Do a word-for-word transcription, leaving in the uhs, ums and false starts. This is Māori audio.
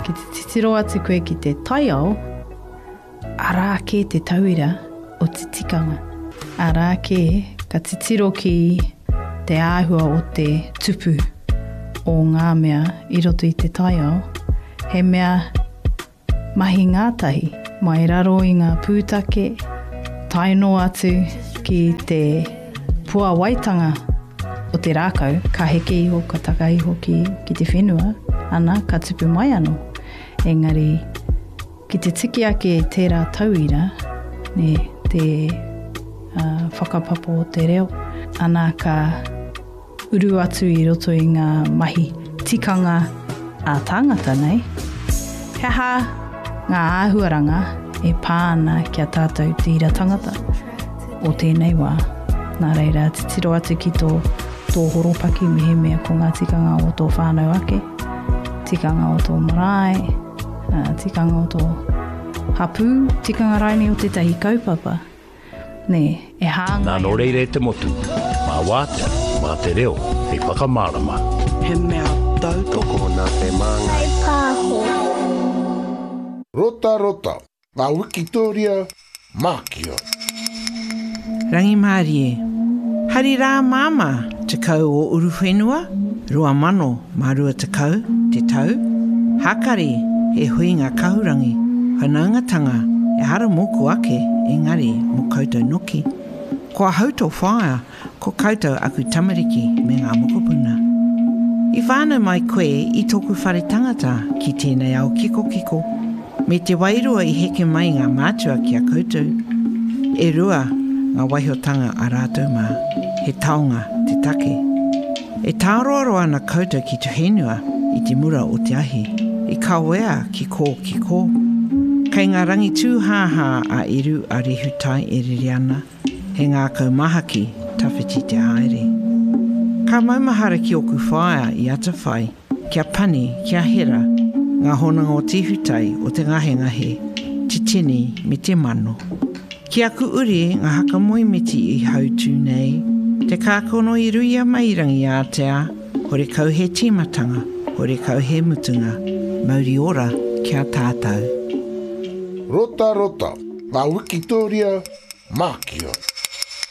ki te titiro atu koe ki te taiao, arā ke te tauira o te tikanga. Arā ke ka titiro ki te āhua o te tupu o ngā mea i roto i te taiao. He mea mahi ngātahi, mai raro i ngā pūtake, taino atu ki te pua waitanga o te rākau, ka heke iho, ka taka iho ki, ki te whenua, ana ka tupu mai anō. Engari, ki te tiki ake tērā tauira, ne, te uh, whakapapo o te reo, ana ka uru atu i roto i ngā mahi tikanga a tāngata nei. Heha ngā āhuaranga e pāna kia tātou te ira tangata o tēnei wā. Nā reira, te tiro atu ki tō, tō horopaki mihe mea ko ngā tikanga o tō whānau ake, tikanga o tō marae, uh, tikanga o tō hapu, tikanga raini o te tahi kaupapa. Ne, e hāngai... Nā no reire te motu, mā wātea, mā te reo, hei whakamārama. He mea tau toko nā te māngai. Hei pāho. Rota rota, ngā Wikitoria Mākio. Rangi Mārie, hari rā māma te kau o uruwhenua, rua mano mā rua te kau, te tau. Hakari he hui ngā kahurangi, whanaungatanga e hara moku ake, engari mo koutou noki. Ko hauto whaia, ko koutou aku tamariki me ngā mokopuna. I whānau mai koe i tōku whare tangata ki tēnei au kiko kiko, me te wairua i heke mai ngā mātua ki a koutou. E rua ngā waihotanga a rātou mā, he taonga te take. E tāroaroa na koutou ki te whenua i te mura o te ahi, i kawea ki kō ki kō. Kei ngā rangi tūhāhā a iru a rehutai e riri ana, he ngā kaumahaki tawhiti te haere. Ka maumahara ki oku whaia i ata whai, kia pani, kia hera, ngā honanga o te hutai o te ngahe ngahe, te tini me te mano. Ki aku uri ngā haka moimiti i hautū nei, te kākono i ruia mairangi a tea, hore kau he tīmatanga, hore kau he mutunga, mauri ora kia tātou. Rota rota, ngā Wikitoria Mākio.